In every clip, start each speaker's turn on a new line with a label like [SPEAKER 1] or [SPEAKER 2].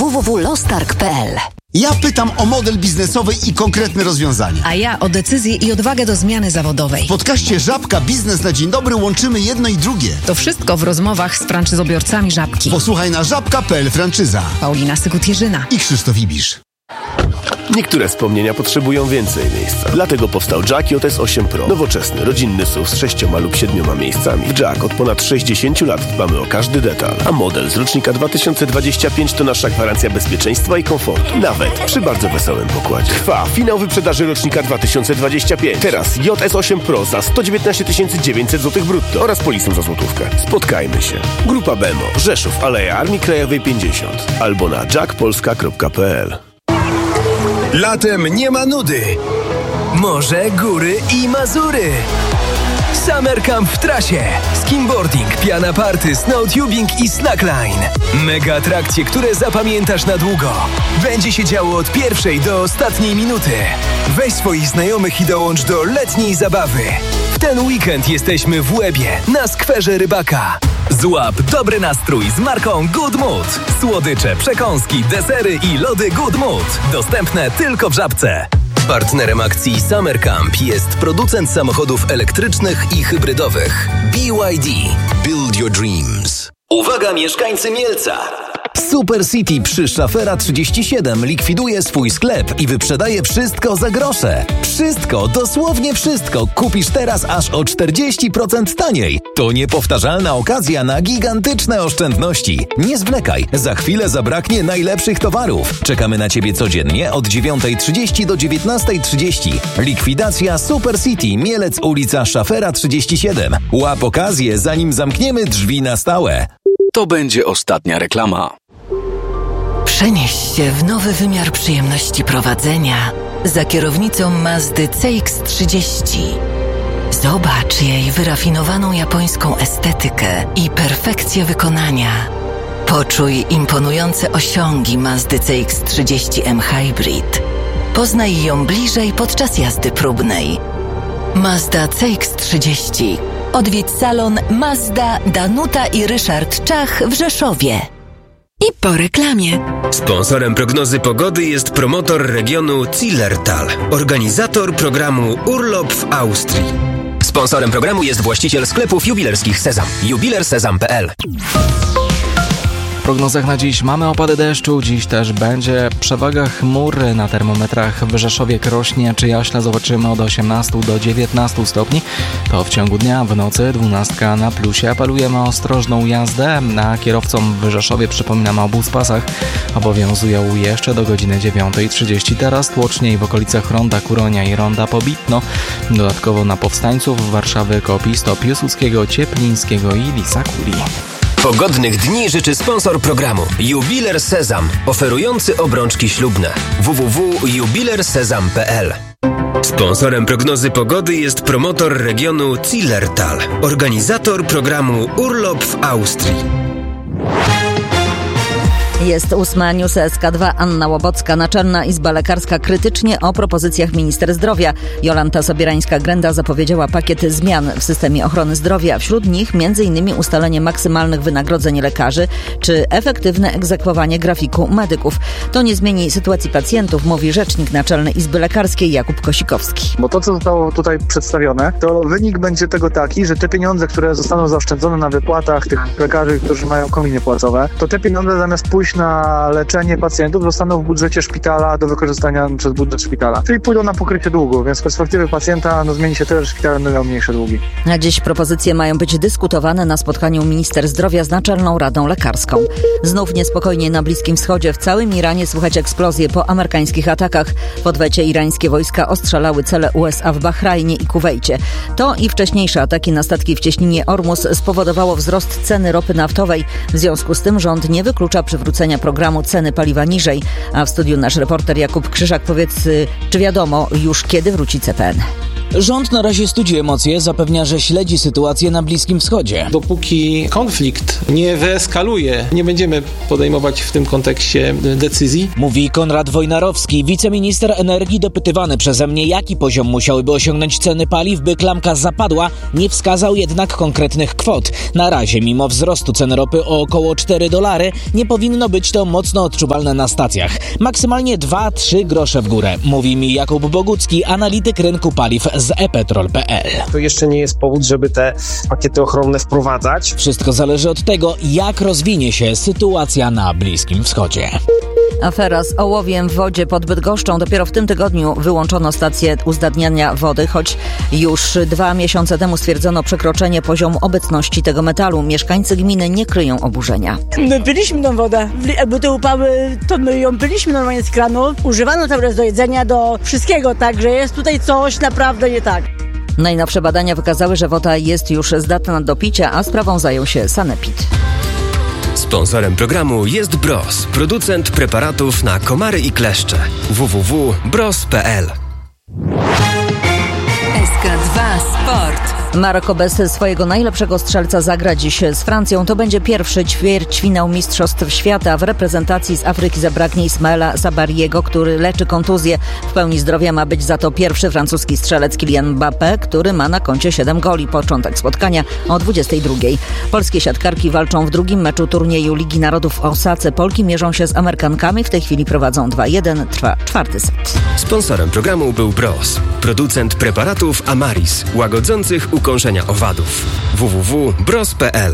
[SPEAKER 1] www.lostarg.pl.
[SPEAKER 2] Ja pytam o model biznesowy i konkretne rozwiązania.
[SPEAKER 1] A ja o decyzję i odwagę do zmiany zawodowej.
[SPEAKER 2] W podcaście Żabka Biznes na Dzień Dobry łączymy jedno i drugie.
[SPEAKER 1] To wszystko w rozmowach z franczyzobiorcami Żabki.
[SPEAKER 2] Posłuchaj na żabka.pl franczyza.
[SPEAKER 1] Paulina Sykut-Jerzyna
[SPEAKER 2] I Krzysztof Ibisz.
[SPEAKER 3] Niektóre wspomnienia potrzebują więcej miejsca. Dlatego powstał Jack JS 8 Pro. Nowoczesny, rodzinny SUV z 6 lub 7 miejscami. W Jack od ponad 60 lat dbamy o każdy detal. A model z rocznika 2025 to nasza gwarancja bezpieczeństwa i komfortu. Nawet przy bardzo wesołym pokładzie. Trwa finał wyprzedaży rocznika 2025. Teraz JS 8 Pro za 119 900 zł brutto oraz polisą za złotówkę. Spotkajmy się. Grupa Bemo, Rzeszów, Aleja Armii Krajowej 50 albo na jackpolska.pl.
[SPEAKER 4] Latem nie ma nudy. Morze, góry i Mazury. Summer Camp w trasie. Skimboarding, piana party, snowtubing i slackline. Mega atrakcje, które zapamiętasz na długo. Będzie się działo od pierwszej do ostatniej minuty. Weź swoich znajomych i dołącz do letniej zabawy. W ten weekend jesteśmy w Łebie, na skwerze Rybaka. Złap dobry nastrój z marką Good Mood. Słodycze, przekąski, desery i lody Good Mood. Dostępne tylko w Żabce. Partnerem akcji Summer Camp jest producent samochodów elektrycznych i hybrydowych BYD. Build your dreams. Uwaga mieszkańcy Mielca! Super City przy Szafera 37 likwiduje swój sklep i wyprzedaje wszystko za grosze. Wszystko, dosłownie wszystko kupisz teraz aż o 40% taniej. To niepowtarzalna okazja na gigantyczne oszczędności. Nie zwlekaj, za chwilę zabraknie najlepszych towarów. Czekamy na Ciebie codziennie od 9:30 do 19:30. Likwidacja Super City Mielec, ulica Szafera 37. Łap okazję, zanim zamkniemy drzwi na stałe.
[SPEAKER 5] To będzie ostatnia reklama.
[SPEAKER 6] Przenieś się w nowy wymiar przyjemności prowadzenia za kierownicą Mazdy CX-30. Zobacz jej wyrafinowaną japońską estetykę i perfekcję wykonania. Poczuj imponujące osiągi Mazdy CX-30M Hybrid. Poznaj ją bliżej podczas jazdy próbnej. Mazda CX-30. Odwiedź salon Mazda, Danuta i Ryszard Czach w Rzeszowie. I po reklamie.
[SPEAKER 7] Sponsorem prognozy pogody jest promotor regionu Zillertal, organizator programu Urlop w Austrii.
[SPEAKER 8] Sponsorem programu jest właściciel sklepów jubilerskich Sezam. jubilersezam.pl.
[SPEAKER 9] W prognozach na dziś mamy opady deszczu, dziś też będzie przewaga chmur na termometrach w Rzeszowie, Krośnie czy Jaśle zobaczymy od 18 do 19 stopni. To w ciągu dnia, w nocy 12 na plusie. Apelujemy o ostrożną jazdę, a kierowcom w Rzeszowie przypominamy o buspasach. Obowiązują jeszcze do godziny 9:30. Teraz tłoczniej w okolicach Ronda Kuronia i Ronda Pobitno. Dodatkowo na Powstańców, Warszawy, Kopisto, Piłsudskiego, Cieplińskiego i Lisakuli.
[SPEAKER 8] Pogodnych dni życzy sponsor programu Jubiler Sezam, oferujący obrączki ślubne. www.jubilersezam.pl.
[SPEAKER 7] Sponsorem prognozy pogody jest promotor regionu Zillertal, organizator programu Urlop w Austrii.
[SPEAKER 10] Jest 8 News SK2. Anna Łobocka. Naczelna Izba Lekarska krytycznie o propozycjach minister zdrowia. Jolanta Sobierańska-Grenda zapowiedziała pakiet zmian w systemie ochrony zdrowia. Wśród nich m.in. ustalenie maksymalnych wynagrodzeń lekarzy czy efektywne egzekwowanie grafiku medyków. To nie zmieni sytuacji pacjentów, mówi rzecznik Naczelnej Izby Lekarskiej Jakub Kosikowski.
[SPEAKER 11] Bo to, co zostało tutaj przedstawione, to wynik będzie tego taki, że te pieniądze, które zostaną zaoszczędzone na wypłatach tych lekarzy, którzy mają kominy płacowe, to te pieniądze zamiast pójść na leczenie pacjentów zostaną w budżecie szpitala do wykorzystania przez budżet szpitala. Czyli pójdą na pokrycie długu, więc z perspektywy pacjenta zmieni się tyle, że szpitale będą miały mniejsze długi.
[SPEAKER 10] Na dziś propozycje mają być dyskutowane na spotkaniu minister zdrowia z Naczelną Radą Lekarską. Znów niespokojnie na Bliskim Wschodzie. W całym Iranie słychać eksplozje po amerykańskich atakach. W odwecie irańskie wojska ostrzelały cele USA w Bahrajnie i Kuwejcie. To i wcześniejsze ataki na statki w cieśninie Ormus spowodowało wzrost ceny ropy naftowej. W związku z tym rząd nie wyklucza przywrócenia programu ceny paliwa niżej. A w studiu nasz reporter Jakub Krzyżak. Powiedz, czy wiadomo już kiedy wróci CPN?
[SPEAKER 12] Rząd na razie studzi emocje, zapewnia, że śledzi sytuację na Bliskim Wschodzie.
[SPEAKER 13] Dopóki konflikt nie wyeskaluje, nie będziemy podejmować w tym kontekście decyzji.
[SPEAKER 12] Mówi Konrad Wojnarowski, wiceminister energii, dopytywany przeze mnie, jaki poziom musiałyby osiągnąć ceny paliw, by klamka zapadła, nie wskazał jednak konkretnych kwot. Na razie, mimo wzrostu cen ropy o około $4, nie powinno być to mocno odczuwalne na stacjach. Maksymalnie 2-3 grosze w górę, mówi mi Jakub Bogucki, analityk rynku paliw z ePetrol.pl.
[SPEAKER 14] To jeszcze nie jest powód, żeby te pakiety ochronne wprowadzać.
[SPEAKER 12] Wszystko zależy od tego, jak rozwinie się sytuacja na Bliskim Wschodzie.
[SPEAKER 10] Afera z ołowiem w wodzie pod Bydgoszczą. Dopiero w tym tygodniu wyłączono stację uzdatniania wody, choć już 2 miesiące temu stwierdzono przekroczenie poziomu obecności tego metalu. Mieszkańcy gminy nie kryją oburzenia.
[SPEAKER 15] My piliśmy tą wodę. Jakby te upały, to my ją piliśmy normalnie z kranu. Używano teraz do jedzenia, do wszystkiego, także jest tutaj coś naprawdę nie tak.
[SPEAKER 10] Najnowsze badania wykazały, że woda jest już zdatna do picia, a sprawą zajął się Sanepid.
[SPEAKER 7] Sponsorem programu jest Bros, producent preparatów na komary i kleszcze. www.bros.pl.
[SPEAKER 6] SK2 Sport.
[SPEAKER 10] Maroko bez swojego najlepszego strzelca zagra dziś z Francją. To będzie pierwszy ćwierćfinał Mistrzostw Świata. W reprezentacji z Afryki zabraknie Ismaela Sabariego, który leczy kontuzję. W pełni zdrowia ma być za to pierwszy francuski strzelec Kylian Mbappé, który ma na koncie 7 goli. Początek spotkania o 22:00. Polskie siatkarki walczą w drugim meczu turnieju Ligi Narodów w Osace. Polki mierzą się z Amerykankami. W tej chwili prowadzą 2-1. Trwa 4. set.
[SPEAKER 7] Sponsorem programu był Bros, producent preparatów Amaris, łagodzących ukąszenia owadów. www.bros.pl.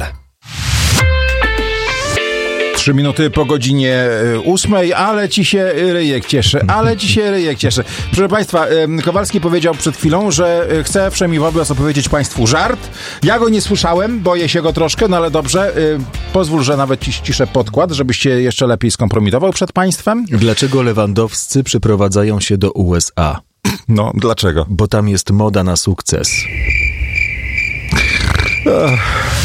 [SPEAKER 16] 3 minuty po godzinie 8, ale ci się ryjek cieszy. Proszę Państwa, Kowalski powiedział przed chwilą, że chce wszemi wobec opowiedzieć Państwu żart. Ja go nie słyszałem, boję się go troszkę, no ale dobrze. Pozwól, że nawet ci ściszę podkład, żebyś się jeszcze lepiej skompromitował przed Państwem.
[SPEAKER 17] Dlaczego Lewandowscy przyprowadzają się do USA?
[SPEAKER 16] No, dlaczego?
[SPEAKER 17] Bo tam jest moda na sukces.